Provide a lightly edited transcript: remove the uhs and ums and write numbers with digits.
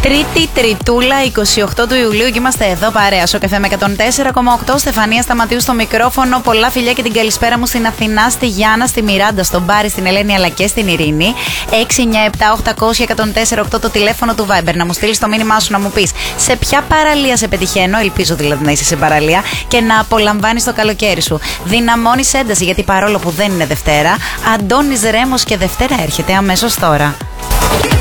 Τρίτη Τριτούλα, 28 του Ιουλίου, και είμαστε εδώ παρέα στο καφέ με 104,8. Στεφανία Σταματίου στο μικρόφωνο. Πολλά φιλιά και την καλησπέρα μου στην Αθηνά, στη Γιάννα, στη Μιράντα, στον Μπάρι, στην Ελένη αλλά και στην Ειρήνη. 697-800-1048 το τηλέφωνο του Viber. Να μου στείλει το μήνυμά σου, να μου πει σε ποια παραλία σε πετυχαίνω. Ελπίζω δηλαδή να είσαι σε παραλία και να απολαμβάνει το καλοκαίρι σου. Δυναμώνει ένταση, γιατί παρόλο που δεν είναι Δευτέρα, Αντώνης Ρέμος και Δευτέρα έρχεται αμέσως τώρα.